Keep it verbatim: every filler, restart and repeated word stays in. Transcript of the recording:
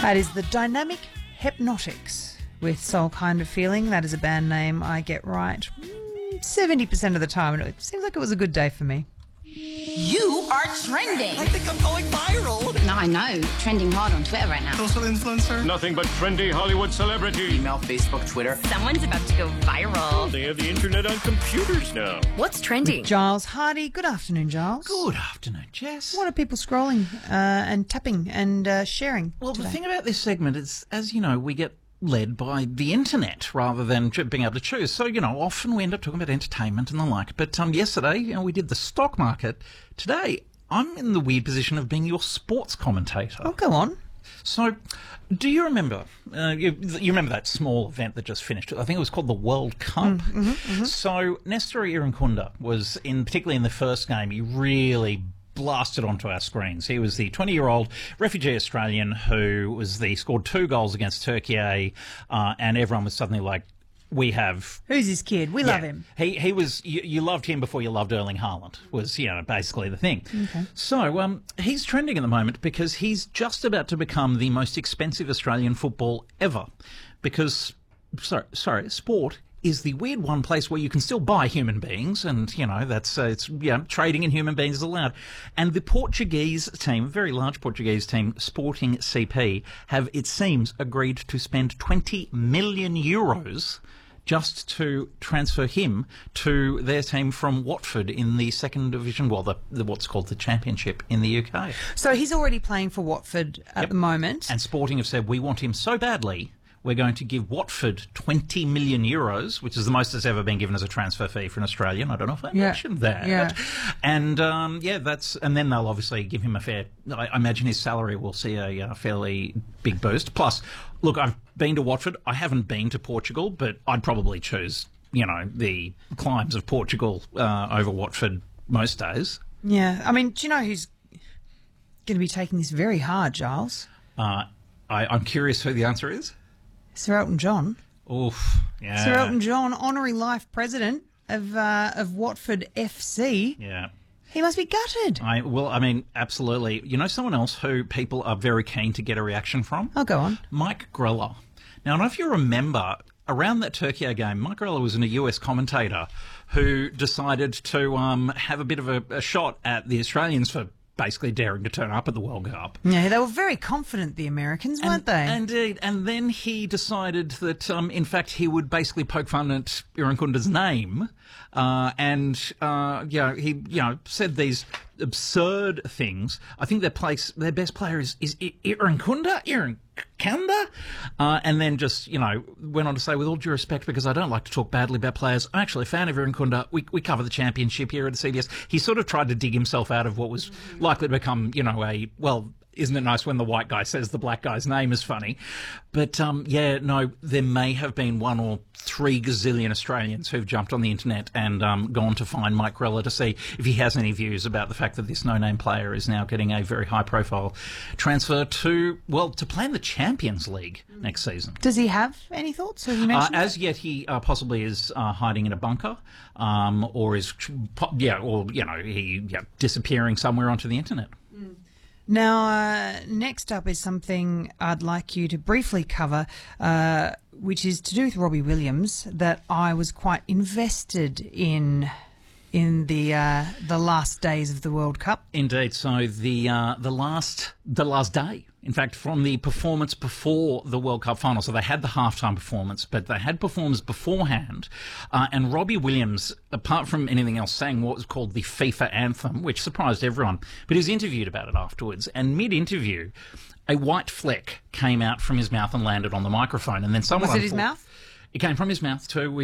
That is the Dynamic Hypnotics with Soul Kind of Feeling. That is a band name I get right seventy percent of the time, and it seems like it was a good day for me. You are trending. I think I'm going viral. No, I know. Trending hard on Twitter right now. Social influencer. Nothing but trendy Hollywood celebrity. Email, Facebook, Twitter. Someone's about to go viral. They have the internet on computers now. What's trending? Giles Hardy. Good afternoon, Giles. Good afternoon, Jess. What are people scrolling uh, and tapping and uh, sharing Well, today? the thing about this segment is, as you know, we get led by the internet rather than being able to choose. So, you know, often we end up talking about entertainment and the like. But um, yesterday, you know, we did the stock market. Today, I'm in the weird position of being your sports commentator. Oh, go on. So, do you remember, uh, you, you remember that small event that just finished? I think it was called the World Cup. Mm-hmm, mm-hmm. So, Nestor Irankunda was, in particularly in the first game, he really blasted onto our screens. He was the twenty-year-old refugee Australian who was the scored two goals against Turkey, uh, and everyone was suddenly like, we have... Who's this kid? We Yeah. love him. He he was you, you loved him before you loved Erling Haaland was you know basically the thing. Okay. So um he's trending at the moment because he's just about to become the most expensive Australian football ever, because sorry sorry sport is the weird one place where you can still buy human beings, and you know that's uh, it's yeah trading in human beings is allowed. And the Portuguese team, a very large Portuguese team, Sporting C P, have it seems agreed to spend twenty million euros just to transfer him to their team from Watford in the second division, well, the, the what's called the Championship in the U K. So he's already playing for Watford at Yep. the moment. And Sporting have said, we want him so badly, we're going to give Watford twenty million euros, which is the most that's ever been given as a transfer fee for an Australian. I don't know if I Yeah. mentioned that. Yeah. And, um, yeah, that's, and then they'll obviously give him a fair, I, I imagine his salary will see a uh, fairly big boost. Plus, look, I've been to Watford. I haven't been to Portugal, but I'd probably choose, you know, the climes of Portugal uh, over Watford most days. Yeah. I mean, do you know who's going to be taking this very hard, Giles? Uh, I, I'm curious who the answer is. Sir Elton John. Oof. Yeah. Sir Elton John, honorary life president of uh, of Watford F C. Yeah. He must be gutted. I well, I mean, absolutely. You know, someone else who people are very keen to get a reaction from? I'll go on. Mike Grella. Now, I don't know if you remember, around that Turkey game, Mike Grella was a U S commentator who decided to um, have a bit of a, a shot at the Australians for basically daring to turn up at the World Cup. Yeah, they were very confident, the Americans, weren't they? Indeed. And then he decided that, um, in fact, he would basically poke fun at Irankunda's name. Uh, and, uh, you know, he, you know, said these absurd things. I think their place, their best player is, is I- Irankunda? Irankunda? Uh, and then just, you know, went on to say, with all due respect, because I don't like to talk badly about players, I'm actually a fan of Irankunda. We, we cover the championship here at the C B S. He sort of tried to dig himself out of what was likely to become, you know, a, well, isn't it nice when the white guy says the black guy's name is funny? But, um, yeah, no, there may have been one or three gazillion Australians who've jumped on the internet and um, gone to find Mike Grella to see if he has any views about the fact that this no-name player is now getting a very high-profile transfer to, well, to play in the Champions League next season. Does he have any thoughts? Have you Uh, mentioned as yet, he uh, possibly is uh, hiding in a bunker, um, or is, yeah, or, you know, he yeah, disappearing somewhere onto the internet. Now, uh, next up is something I'd like you to briefly cover, uh, which is to do with Robbie Williams, that I was quite invested in in the uh, the last days of the World Cup. Indeed. So the uh, the last the last day, in fact, from the performance before the World Cup final. So they had the halftime performance, but they had performers beforehand. Uh, and Robbie Williams, apart from anything else, sang what was called the FIFA anthem, which surprised everyone. But he was interviewed about it afterwards, and mid-interview, a white fleck came out from his mouth and landed on the microphone. And then someone Was it his thought- mouth? It came from his mouth too.